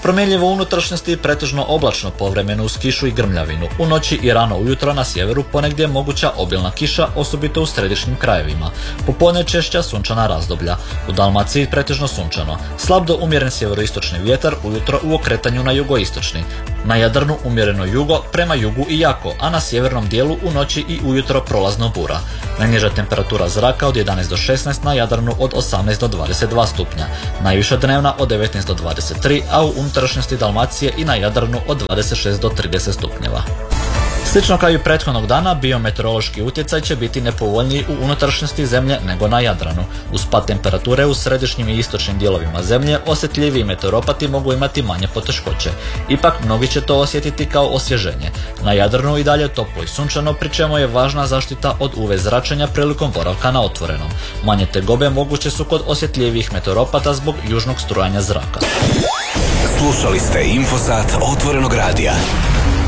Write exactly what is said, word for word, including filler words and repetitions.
Promjenljivo u unutrašnjosti i pretežno oblačno povremeno uz kišu i grmljavinu. U noći i rano ujutro na sjeveru ponegdje moguća obilna kiša, osobito u središnjim krajevima. Popodne češća sunčana razdoblja. U Dalmaciji pretežno sunčano. Slab do umjeren sjeveroistočni vjetar, ujutro u okretanju na jugoistočni. Na Jadranu umjereno jugo, prema jugu i jako, a na sjevernom dijelu u noći i ujutro prolazno bura. Najniža temperatura zraka od jedanaest do šesnaest, na Jadranu od osamnaest do dvadeset dva stupnja. Najviša dnevna od devetnaest do dvadeset tri, a u unutrašnjosti Dalmacije i na Jadranu od dvadeset šest do trideset stupnjeva. Slično kao i prethodnog dana, biometeorološki utjecaj će biti nepovoljniji u unutrašnjosti zemlje nego na Jadranu. Uz pad temperature u središnjim i istočnim dijelovima zemlje, osjetljiviji meteoropati mogu imati manje poteškoće. Ipak, mnogi će to osjetiti kao osvježenje. Na Jadranu i dalje toplo i sunčano, pri čemu je važna zaštita od U V zračenja prilikom boravka na otvorenom. Manje tegobe moguće su kod osjetljivijih meteoropata zbog južnog strujanja zraka. Slušali ste Infosat Otvorenog radija.